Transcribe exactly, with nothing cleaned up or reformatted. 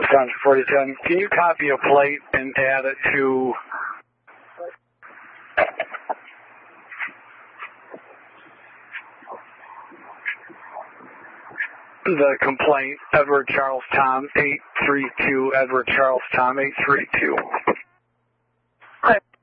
Wisconsin forty ten. Can you copy a plate and add it to the complaint, Edward Charles Tom eight three two, Edward Charles Tom eight three two?